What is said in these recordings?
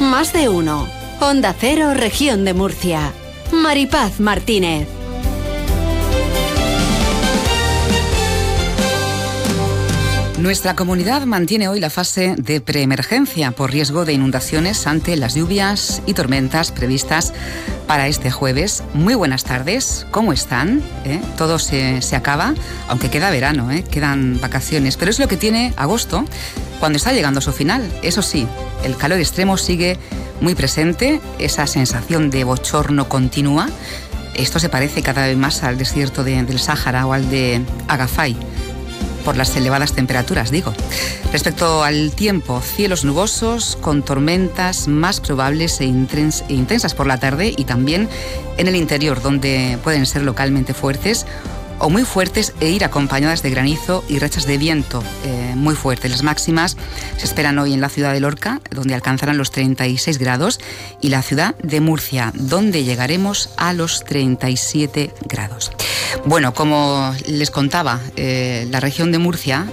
Más de uno. Onda Cero, Región de Murcia. Maripaz Martínez. Nuestra comunidad mantiene hoy la fase de preemergencia por riesgo de inundaciones ante las lluvias y tormentas previstas para este jueves. Muy buenas tardes, ¿cómo están? Todo se acaba, aunque queda verano, quedan vacaciones, pero es lo que tiene agosto cuando está llegando a su final. Eso sí, el calor extremo sigue muy presente, esa sensación de bochorno continúa. Esto se parece cada vez más al desierto del Sáhara o al de Agafay, por las elevadas temperaturas, digo. Respecto al tiempo, cielos nubosos con tormentas más probables e intensas por la tarde y también en el interior, donde pueden ser localmente fuertes o muy fuertes e ir acompañadas de granizo y rachas de viento muy fuertes. Las máximas se esperan hoy en la ciudad de Lorca, donde alcanzarán los 36 grados, y la ciudad de Murcia, donde llegaremos a los 37 grados. Bueno, como les contaba, la región de Murcia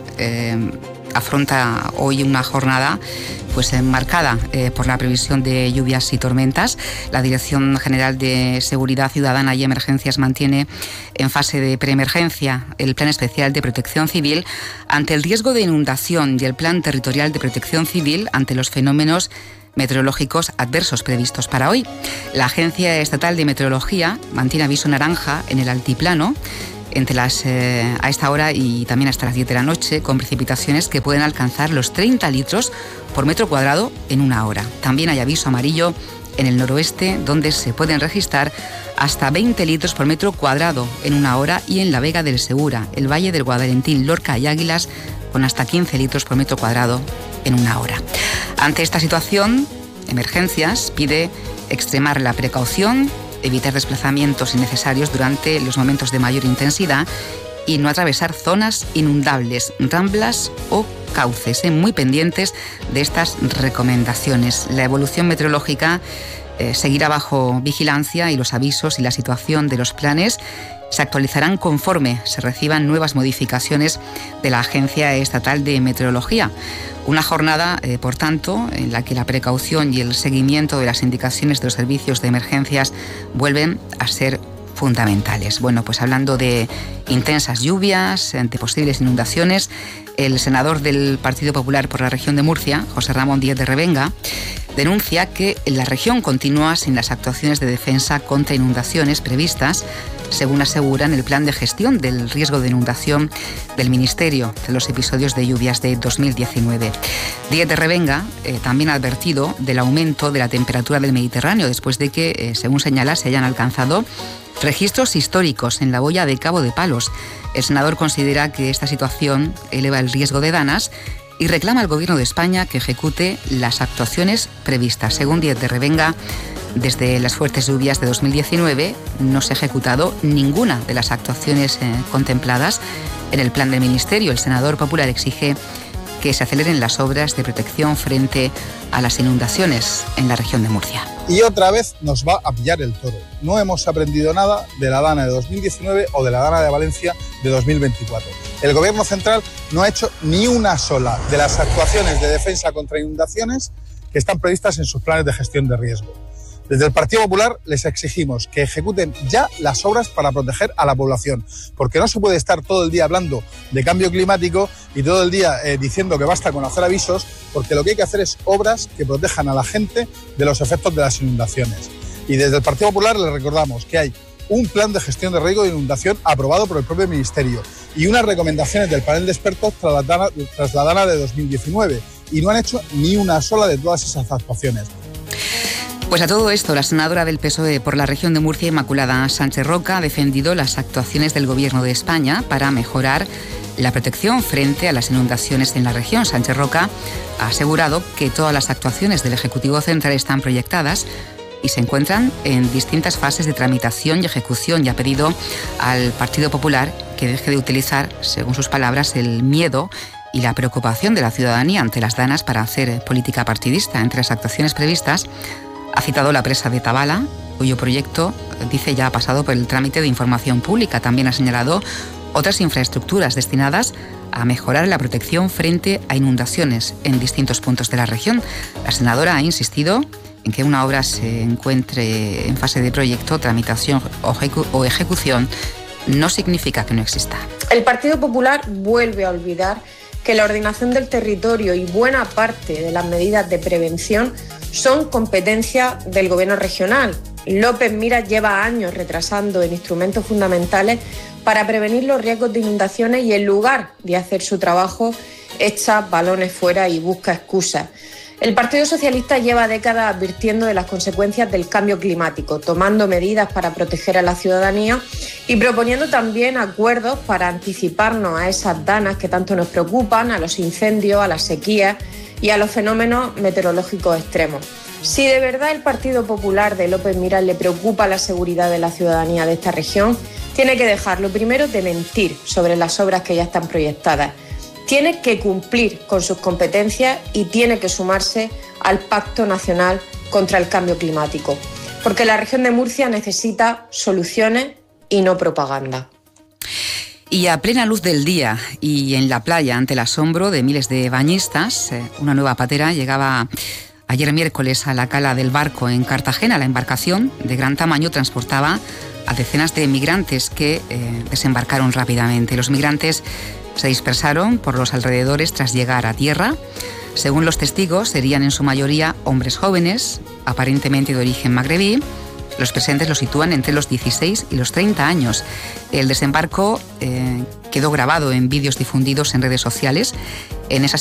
afronta hoy una jornada marcada por la previsión de lluvias y tormentas. La Dirección General de Seguridad Ciudadana y Emergencias mantiene en fase de preemergencia el Plan Especial de Protección Civil ante el riesgo de inundación y el Plan Territorial de Protección Civil ante los fenómenos meteorológicos adversos previstos para hoy. La Agencia Estatal de Meteorología mantiene aviso naranja en el altiplano a esta hora y también hasta las 10 de la noche, con precipitaciones que pueden alcanzar los 30 litros por metro cuadrado en una hora. También hay aviso amarillo en el noroeste, donde se pueden registrar hasta 20 litros por metro cuadrado en una hora, y en la Vega del Segura, el Valle del Guadalentín, Lorca y Águilas, con hasta 15 litros por metro cuadrado en una hora. Ante esta situación, Emergencias pide extremar la precaución, evitar desplazamientos innecesarios durante los momentos de mayor intensidad y no atravesar zonas inundables, ramblas o cauces. Muy pendientes de estas recomendaciones. La evolución meteorológica seguirá bajo vigilancia y los avisos y la situación de los planes se actualizarán conforme se reciban nuevas modificaciones de la Agencia Estatal de Meteorología. Una jornada, por tanto, en la que la precaución y el seguimiento de las indicaciones de los servicios de emergencias vuelven a ser fundamentales. Bueno, pues hablando de intensas lluvias, de posibles inundaciones, el senador del Partido Popular por la región de Murcia, José Ramón Díez de Revenga, denuncia que la región continúa sin las actuaciones de defensa contra inundaciones previstas, según asegura en el plan de gestión del riesgo de inundación del Ministerio de los episodios de lluvias de 2019. Díez de Revenga también ha advertido del aumento de la temperatura del Mediterráneo después de que, según señala, se hayan alcanzado registros históricos en la boya de Cabo de Palos. El senador considera que esta situación eleva el riesgo de danas y reclama al Gobierno de España que ejecute las actuaciones previstas. Según Díez de Revenga, desde las fuertes lluvias de 2019 no se ha ejecutado ninguna de las actuaciones contempladas en el plan del Ministerio. El senador popular exige que se aceleren las obras de protección frente a las inundaciones en la región de Murcia. Y otra vez nos va a pillar el toro. No hemos aprendido nada de la Dana de 2019 o de la Dana de Valencia de 2024. El Gobierno central no ha hecho ni una sola de las actuaciones de defensa contra inundaciones que están previstas en sus planes de gestión de riesgo. Desde el Partido Popular les exigimos que ejecuten ya las obras para proteger a la población, porque no se puede estar todo el día hablando de cambio climático y todo el día diciendo que basta con hacer avisos, porque lo que hay que hacer es obras que protejan a la gente de los efectos de las inundaciones. Y desde el Partido Popular les recordamos que hay un plan de gestión de riesgo de inundación aprobado por el propio Ministerio y unas recomendaciones del panel de expertos tras la Dana de 2019, y no han hecho ni una sola de todas esas actuaciones. Pues a todo esto, la senadora del PSOE por la región de Murcia, Inmaculada Sánchez Roca, ha defendido las actuaciones del Gobierno de España para mejorar la protección frente a las inundaciones en la región. Sánchez Roca ha asegurado que todas las actuaciones del Ejecutivo Central están proyectadas y se encuentran en distintas fases de tramitación y ejecución, y ha pedido al Partido Popular que deje de utilizar, según sus palabras, el miedo y la preocupación de la ciudadanía ante las danas para hacer política partidista. Entre las actuaciones previstas ha citado la presa de Tabala, cuyo proyecto, dice, ya ha pasado por el trámite de información pública. También ha señalado otras infraestructuras destinadas a mejorar la protección frente a inundaciones en distintos puntos de la región. La senadora ha insistido en que una obra se encuentre en fase de proyecto, tramitación o ejecución no significa que no exista. El Partido Popular vuelve a olvidar que la ordenación del territorio y buena parte de las medidas de prevención son competencia del Gobierno regional. López Miras lleva años retrasando en instrumentos fundamentales para prevenir los riesgos de inundaciones y en lugar de hacer su trabajo echa balones fuera y busca excusas. El Partido Socialista lleva décadas advirtiendo de las consecuencias del cambio climático, tomando medidas para proteger a la ciudadanía y proponiendo también acuerdos para anticiparnos a esas danas que tanto nos preocupan, a los incendios, a las sequías y a los fenómenos meteorológicos extremos. Si de verdad el Partido Popular de López Miras le preocupa la seguridad de la ciudadanía de esta región, tiene que dejar lo primero de mentir sobre las obras que ya están proyectadas. Tiene que cumplir con sus competencias y tiene que sumarse al Pacto Nacional contra el Cambio Climático, porque la región de Murcia necesita soluciones y no propaganda. Y a plena luz del día y en la playa, ante el asombro de miles de bañistas, una nueva patera llegaba ayer miércoles a la cala del Barco en Cartagena. La embarcación de gran tamaño transportaba a decenas de migrantes que desembarcaron rápidamente. Los migrantes se dispersaron por los alrededores tras llegar a tierra. Según los testigos, serían en su mayoría hombres jóvenes, aparentemente de origen magrebí. Los presentes los sitúan entre los 16 y los 30 años. El desembarco quedó grabado en vídeos difundidos en redes sociales. En esas